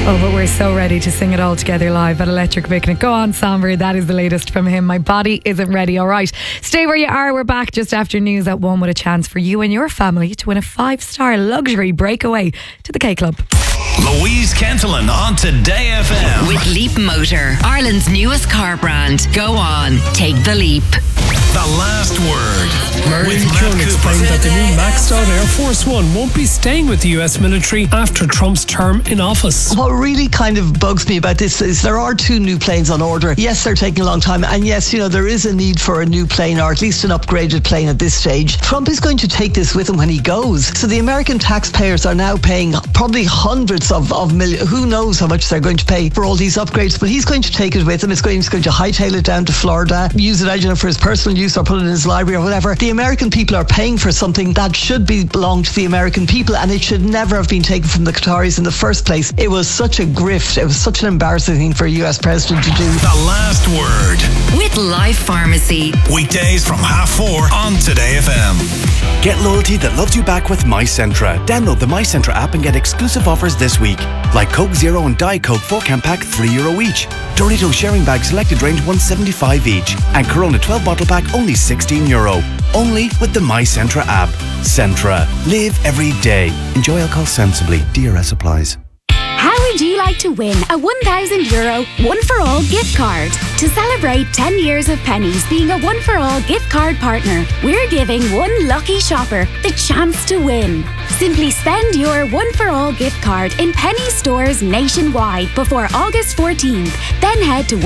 Oh, but we're so ready to sing it all together live at Electric Picnic. Go on, Samber. That is the latest from him. My body isn't ready. All right. Stay where you are. We're back just after news at 1 with a chance for you and your family to win a 5-star luxury breakaway to the K Club. Louise Kentelan on Today FM. With Leap Motor, Ireland's newest car brand. Go on, take the leap. The Last Word. Murray with McCune Matt explained Cooper. that the new maxed out Air Force One won't be staying with the US military after Trump's term in office. What really kind of bugs me about this is there are 2 new planes on order. Yes, they're taking a long time. And yes, there is a need for a new plane, or at least an upgraded plane at this stage. Trump is going to take this with him when he goes. So the American taxpayers are now paying probably hundreds of millions. Who knows how much they're going to pay for all these upgrades. But he's going to take it with him. He's going to hightail it down to Florida, use it, for his personal use, or put it in his library or whatever. The American people are paying for something that should belong to the American people, and it should never have been taken from the Qataris in the first place. It was such a grift. It was such an embarrassing thing for a US president to do. The Last Word. With Life Pharmacy. Weekdays from 4:30 on Today FM. Get loyalty that loves you back with MyCentra. Download the MyCentra app and get exclusive offers this week. Like Coke Zero and Diet Coke 4-can pack €3 each. Doritos sharing bag selected range $1.75 each. And Corona 12 bottle pack only €16. Only with the MyCentra app. Centra. Live every day. Enjoy alcohol sensibly. DRS applies. How would you like to win a €1,000 one-for-all gift card? To celebrate 10 years of Penneys being a one-for-all gift card partner, we're giving one lucky shopper the chance to win. Simply spend your one-for-all gift card in Penny stores nationwide before August 14th. Then head to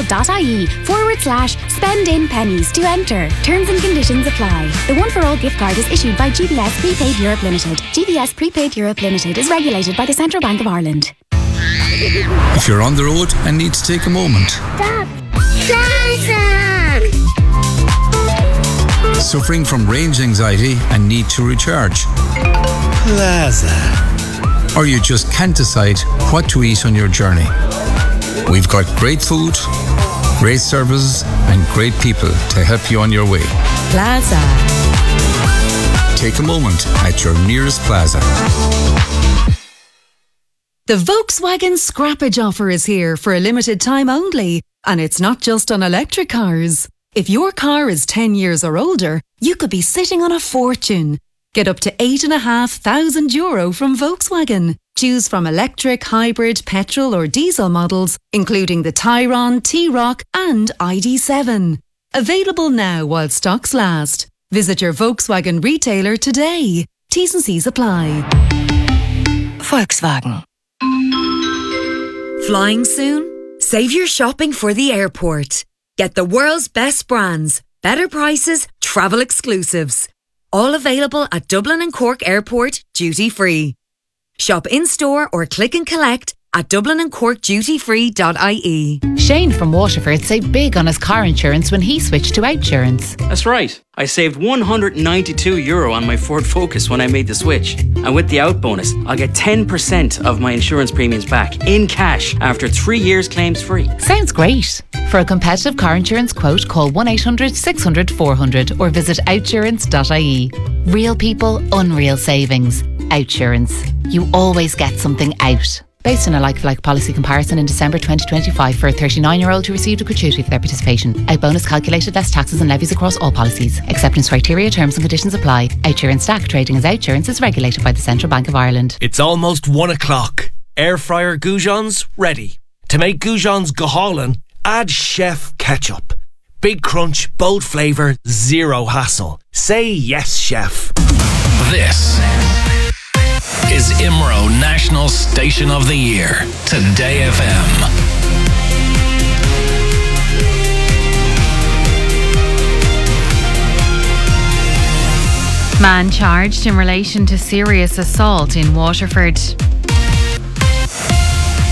oneforall.ie/spend-in-pennies to enter. Terms and conditions apply. The one-for-all gift card is issued by GBS Prepaid Europe Limited. GBS Prepaid Europe Limited is regulated by the Central Bank of Ireland. If you're on the road and need to take a moment. Stop. Jason! Suffering from range anxiety and need to recharge. Plaza. Or you just can't decide what to eat on your journey. We've got great food, great services and great people to help you on your way. Plaza. Take a moment at your nearest Plaza. The Volkswagen Scrappage offer is here for a limited time only, and it's not just on electric cars. If your car is 10 years or older, you could be sitting on a fortune. Get up to €8,500 from Volkswagen. Choose from electric, hybrid, petrol or diesel models, including the Tayron, T-Roc and ID.7. Available now while stocks last. Visit your Volkswagen retailer today. T's and C's apply. Volkswagen. Flying soon? Save your shopping for the airport. Get the world's best brands, better prices, travel exclusives. All available at Dublin and Cork Airport, duty free. Shop in-store or click and collect at dublinandcorkdutyfree.ie. Shane from Waterford saved big on his car insurance when he switched to Outsurance. That's right. I saved €192 on my Ford Focus when I made the switch. And with the out bonus, I'll get 10% of my insurance premiums back in cash after 3 years claims free. Sounds great. For a competitive car insurance quote, call 1-800-600-400 or visit outsurance.ie. Real people, unreal savings. Outsurance. You always get something out. Based on a like-for-like policy comparison in December 2025 for a 39-year-old who received a gratuity for their participation. Out bonus calculated less taxes and levies across all policies. Acceptance criteria, terms and conditions apply. Outsurance Stack trading as Outsurance is regulated by the Central Bank of Ireland. It's almost 1 o'clock. Air fryer goujons ready. To make goujons gohalan, add chef ketchup. Big crunch, bold flavour, zero hassle. Say yes, chef. This is IMRO National Station of the Year. Today FM. Man charged in relation to serious assault in Waterford.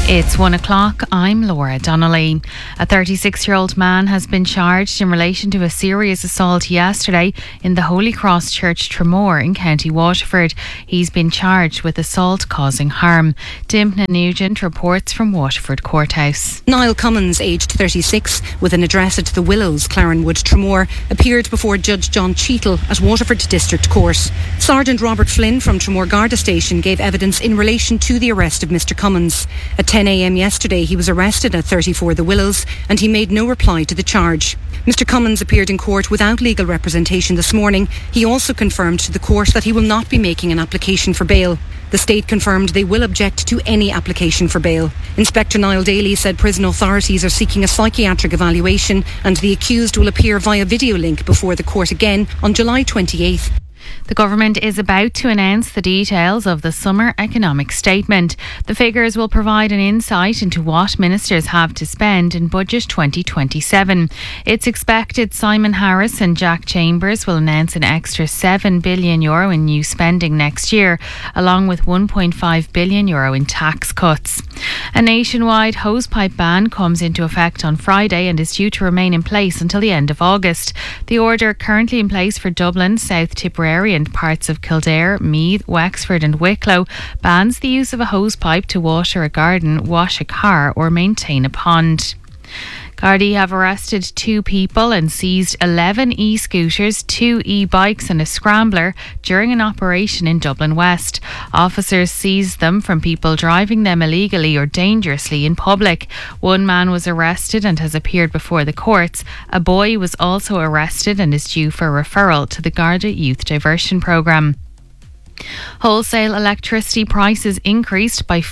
It's 1 o'clock. I'm Laura Donnelly. A 36-year-old man has been charged in relation to a serious assault yesterday in the Holy Cross Church Tramore in County Waterford. He's been charged with assault causing harm. Dimna Nugent reports from Waterford Courthouse. Niall Cummins, aged 36, with an address at the Willows, Clarenwood, Tramore, appeared before Judge John Cheetle at Waterford District Court. Sergeant Robert Flynn from Tramore Garda Station gave evidence in relation to the arrest of Mr Cummins. At 10 a.m. yesterday, he was arrested at 34 The Willows and he made no reply to the charge. Mr Cummins appeared in court without legal representation this morning. He also confirmed to the court that he will not be making an application for bail. The state confirmed they will object to any application for bail. Inspector Niall Daly said prison authorities are seeking a psychiatric evaluation and the accused will appear via video link before the court again on July 28th. The government is about to announce the details of the summer economic statement. The figures will provide an insight into what ministers have to spend in Budget 2027. It's expected Simon Harris and Jack Chambers will announce an extra €7 billion in new spending next year, along with €1.5 billion in tax cuts. A nationwide hosepipe ban comes into effect on Friday and is due to remain in place until the end of August. The order currently in place for Dublin, South Tipperary and parts of Kildare, Meath, Wexford and Wicklow bans the use of a hosepipe to water a garden, wash a car or maintain a pond. Gardaí have arrested 2 people and seized 11 e-scooters, 2 e-bikes and a scrambler during an operation in Dublin West. Officers seized them from people driving them illegally or dangerously in public. One man was arrested and has appeared before the courts. A boy was also arrested and is due for referral to the Garda Youth Diversion Programme. Wholesale electricity prices increased by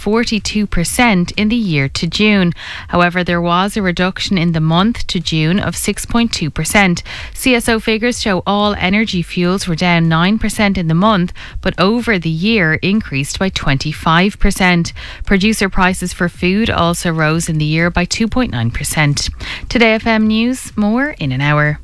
42% in the year to June. However, there was a reduction in the month to June of 6.2%. CSO figures show all energy fuels were down 9% in the month, but over the year increased by 25%. Producer prices for food also rose in the year by 2.9%. Today FM News, more in an hour.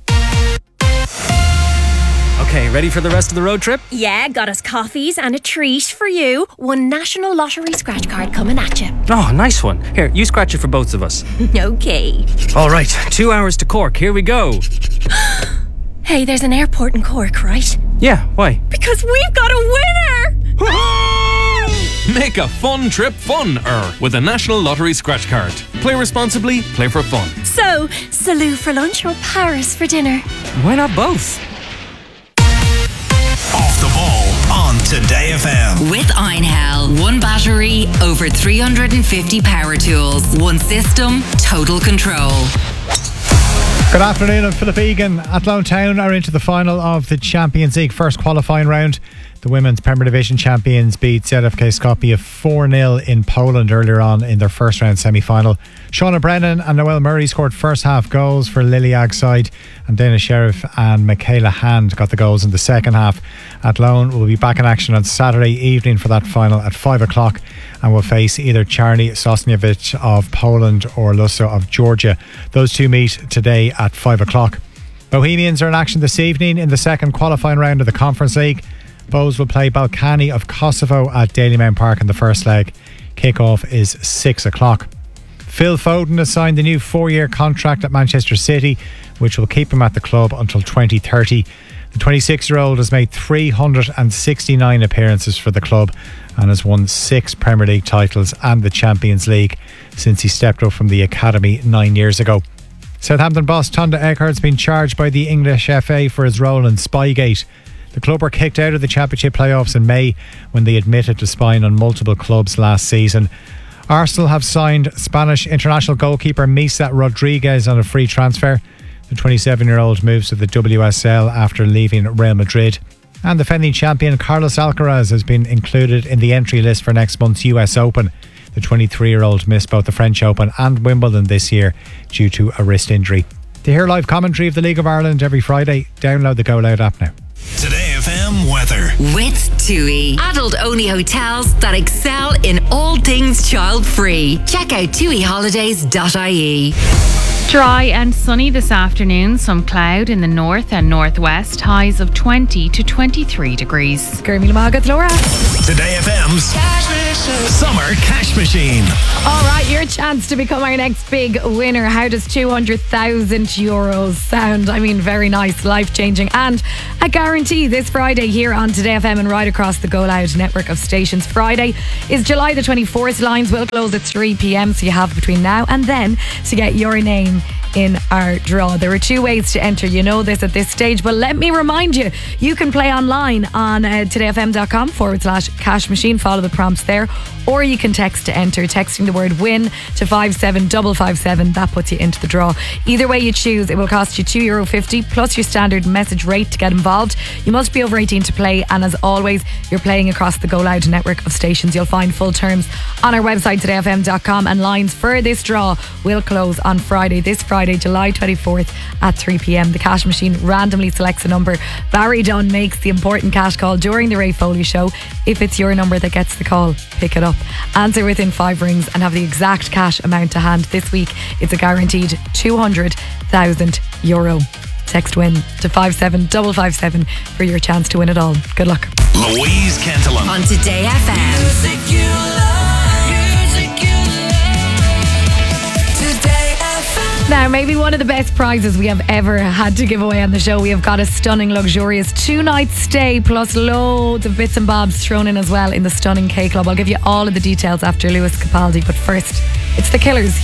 Okay, ready for the rest of the road trip? Yeah, got us coffees and a treat for you. One National Lottery scratch card coming at you. Oh, nice one. Here, you scratch it for both of us. Okay. All right, 2 hours to Cork. Here we go. Hey, there's an airport in Cork, right? Yeah, why? Because we've got a winner! Make a fun trip fun-er with a National Lottery scratch card. Play responsibly, play for fun. So, Salou for lunch or Paris for dinner? Why not both? Off the ball on Today FM. With Einhell. One battery, over 350 power tools. One system, total control. Good afternoon, I'm Philip Egan. Athlone Town are into the final of the Champions League first qualifying round. The women's Premier Division champions beat ZFK Skopje 4-0 in Poland earlier on in their first round semi-final. Shauna Brennan and Noelle Murray scored first half goals for Liliag's side, and Dana Sheriff and Michaela Hand got the goals in the second half. Athlone will be back in action on Saturday evening for that final at 5 o'clock and will face either Charny Sosniewicz of Poland or Lusso of Georgia. Those two meet today at 5 o'clock. Bohemians are in action this evening in the second qualifying round of the Conference League. Bohs will play Balkany of Kosovo at Dalymount Park in the first leg. Kick-off is 6 o'clock. Phil Foden has signed a new 4-year contract at Manchester City, which will keep him at the club until 2030. The 26-year-old has made 369 appearances for the club and has won 6 Premier League titles and the Champions League since he stepped up from the academy 9 years ago. Southampton boss Tonda Eckhardt's been charged by the English FA for his role in Spygate. The club were kicked out of the Championship playoffs in May when they admitted to spying on multiple clubs last season. Arsenal have signed Spanish international goalkeeper Misa Rodriguez on a free transfer. The 27-year-old moves to the WSL after leaving Real Madrid. And defending champion Carlos Alcaraz has been included in the entry list for next month's US Open. The 23-year-old missed both the French Open and Wimbledon this year due to a wrist injury. To hear live commentary of the League of Ireland every Friday, download the Go Loud app now. Today FM weather. With TUI. Adult-only hotels that excel in all things child-free. Check out tuiholidays.ie. Dry and sunny this afternoon. Some cloud in the north and northwest. Highs of 20 to 23 degrees. Gurmila Magat, Laura. Today FM's Summer Cash Machine. All right, your chance to become our next big winner. How does €200,000 sound? I mean, very nice, life-changing, and a guarantee this Friday here on Today FM and right across the Go Loud network of stations. Friday is July the 24th. Lines will close at 3 p.m, so you have between now and then to get your name in our draw. There are two ways to enter. You know this at this stage, but let me remind you, you can play online on todayfm.com/cash machine. Follow the prompts there, or you can text to enter, texting the word win to 57557. That puts you into the draw. Either way you choose, it will cost you €2.50 plus your standard message rate to get involved. You must be over 18 to play, and as always, you're playing across the Go Loud network of stations. You'll find full terms on our website todayfm.com, and lines for this draw will close on Friday, this Friday, July 24th at 3 p.m. The cash machine randomly selects a number. Barry Dunn makes the important cash call during the Ray Foley show. If it's your number that gets the call, pick it up. Answer within 5 rings and have the exact cash amount to hand. This week, it's a guaranteed €200,000. Text win to 57557 for your chance to win it all. Good luck. Louise Cantillon On Today FM. Music you love. Now, maybe one of the best prizes we have ever had to give away on the show. We have got a stunning, luxurious 2-night stay plus loads of bits and bobs thrown in as well in the stunning K Club. I'll give you all of the details after Lewis Capaldi, but first, it's The Killers.